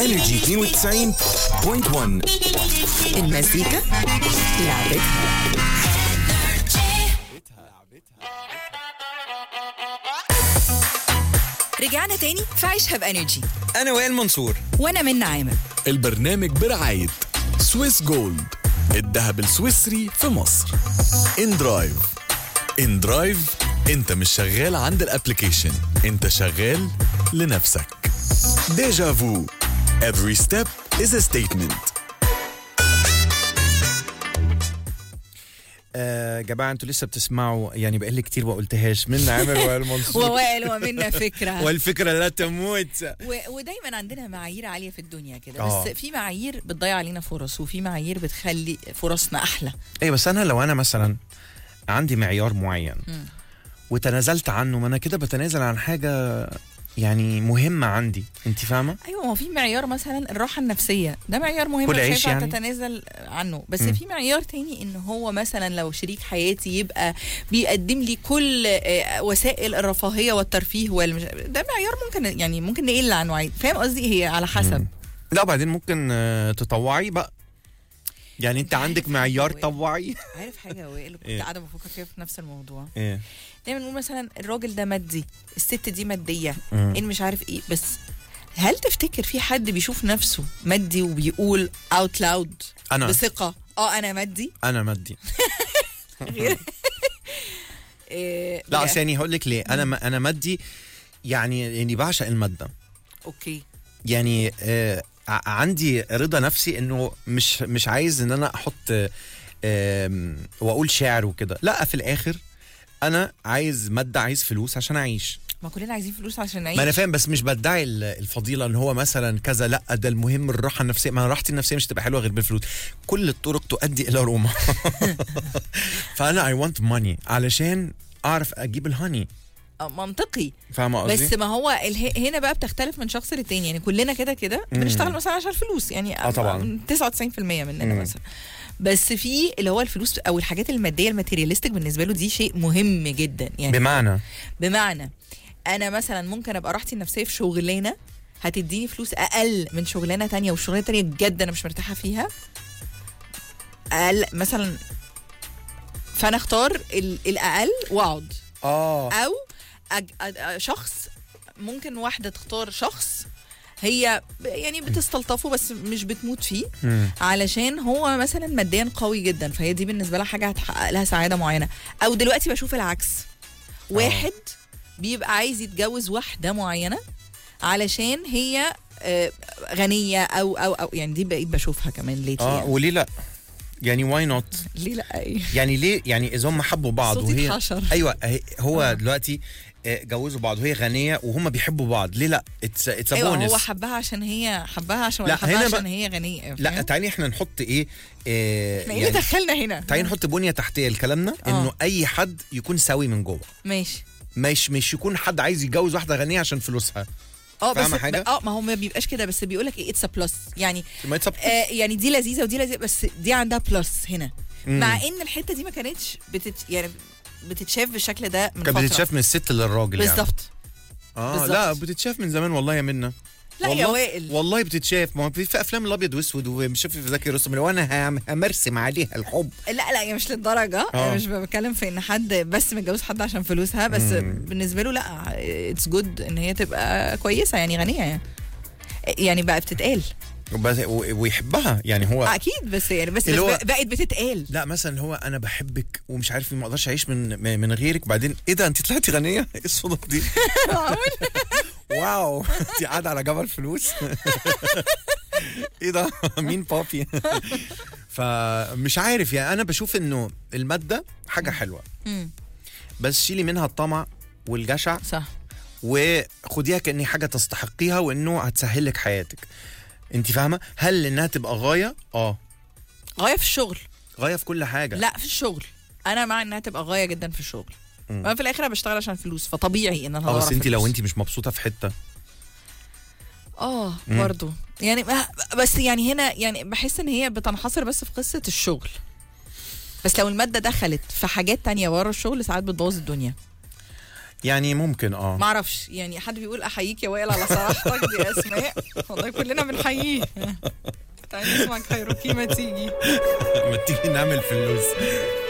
انرجي 92.1. المزيكا لعبتها. رجعنا تاني في عيشها بانرجي. انا وائل منصور وانا منى عامر. البرنامج برعاية سويس جولد، الذهب السويسري في مصر. ان درايف انت مش شغال عند الابليكيشن، انت شغال لنفسك. ديجا فو every step is a statement. جماعة انتوا لسه بتسمعوا، يعني بقالي كتير ما قلتهاش، منى عامر وائل منصور. ووائل ومنا فكرة والفكرة لا تموت. ودايما عندنا معايير عالية في الدنيا كده، بس في معايير بتضيع علينا فرص، وفي معايير بتخلي فرصنا أحلى. ايه بس انا لو انا مثلا عندي معيار معين وتنازلت عنه، ما انا كده بتنازل عن حاجة يعني مهمة عندي، انت فاهمة؟ ايوه، ما هو في معيار مثلا الراحة النفسية، ده معيار مهم مش هينفع يعني تتنازل عنه، بس في معيار تاني ان هو مثلا لو شريك حياتي يبقى بيقدم لي كل وسائل الرفاهية والترفيه ده معيار ممكن نقل عنه عادي. فاهم قصدي؟ هي على حسب. لا بعدين ممكن تطوعي بقى، يعني انت عندك معيار طوعي. عارف حاجة يا وائل؟ كنت قاعدة بفكر فيها في نفس الموضوع. ايه؟ دايما نقول مثلا الراجل ده مادي، الست دي مادية، ان مش عارف ايه، بس هل تفتكر في حد بيشوف نفسه مادي وبيقول اوت لاود بثقة انا مادي؟ انا مادي. لا يعني يعني هقول لك ليه. انا مادي، يعني بعشق المادة. اوكي. يعني عندي رضا نفسي انه مش عايز ان انا احط واقول شعر وكده، لا في الاخر انا عايز مادة، عايز فلوس عشان اعيش. ما كلنا عايزين فلوس عشان نعيش. ما انا فاهم، بس مش بدعي الفضيله ان هو مثلا كذا، لا ده المهم الراحه النفسيه. ما راحتي النفسيه مش تبقى حلوه غير بالفلوس، كل الطرق تؤدي الى روما. فانا اي ونت ماني علشان اعرف اجيب الهاني. منطقي، فاهمه قصدي؟ بس ما هو هنا بقى بتختلف من شخص للتاني. يعني كلنا كده بنشتغل مثلا عشان الفلوس، يعني طبعا 99% مننا مثلا. بس في اللي هو الفلوس او الحاجات الماديه الماتيرياليستيك بالنسبه له دي شيء مهم جدا. يعني بمعنى انا مثلا ممكن ابقى راحتي النفسيه في شغلانه هتديني فلوس اقل من شغلانه تانية، والشغلانه تانية بجد انا مش مرتاحه فيها اقل مثلا، فانا اختار الاقل واقعد. او شخص، ممكن واحده تختار شخص هي يعني بتستلطفه بس مش بتموت فيه، علشان هو مثلا ماديا قوي جدا، فهي دي بالنسبه لها حاجه هتحقق لها سعاده معينه. او دلوقتي بشوف العكس، واحد بيبقى عايز يتجوز واحده معينه علشان هي غنيه او يعني دي بقيت بشوفها كمان ليه يعني. وليه لا؟ يعني واي نوت؟ ليه لا؟ يعني ليه؟ يعني اذا هم حبوا بعض وهي حشر. ايوه هو دلوقتي جوزوا بعض وهي غنيه وهم بيحبوا بعض، ليه لا؟ اتس ايوه بونس. هو حبها عشان هي عشان هي غنيه. لا تعالي احنا نحط ايه يعني دخلنا هنا، تعالي نحط بنيه تحتيه لكلامنا انه اي حد يكون سوي من جوه. مش يكون حد عايز يتجوز واحده غنيه عشان فلوسها. بس حاجة؟ ما هو ما بيبقاش كده، بس بيقولك ايه، اتس ا بلس يعني. يعني دي لذيذه ودي لذيذه، بس دي عندها بلس هنا. مع ان الحته دي ما كانتش يعني بتتشاف بالشكل ده من فتره، كانت بتتشاف من الست للراجل بالظبط. يعني لا بتتشاف من زمان والله يا منى. لا يا وائل والله بتتشاف. ما في افلام الابيض واسود ومش في زكي رستم لو انا همرسم عليها الحب. لا هي مش للدرجه. مش بتكلم في ان حد بس متجوز حد عشان فلوسها، بس بالنسبه له لا، اتس جود ان هي تبقى كويسه، يعني غنيه يعني بقى بتتقال ويحبها يعني هو اكيد، بس بقت بتتقال. لا مثلا هو انا بحبك ومش عارف ما اقدرش اعيش من غيرك، بعدين ايه ده انت طلعتي غنيه؟ ايه الصدف دي؟ واو انت قاعده على جبل فلوس. ايه ده؟ مين بابي؟ فمش عارف يعني. انا بشوف انه الماده حاجه حلوه، بس شيلي منها الطمع والجشع، صح، وخديها كأني حاجه تستحقيها وانه هتسهل لك حياتك. انت فاهمه؟ هل انها تبقى غايه؟ غايه في الشغل، غايه في كل حاجه. لا في الشغل انا مع انها تبقى غايه جدا في الشغل. انا في الاخر بشتغل عشان فلوس، فطبيعي ان انا بس انت لو انت مش مبسوطه في حته برضو يعني. بس يعني هنا يعني بحس ان هي بتنحصر بس في قصه الشغل، بس لو الماده دخلت في حاجات تانية ورا الشغل ساعات بتبوظ الدنيا. يعني ممكن معرفش يعني. حد بيقول احييك يا وائل على صراحتك، دي اسماء والله كلنا بنحييه. تعالي نسمع كايروكي ما تيجي نعمل فلوس.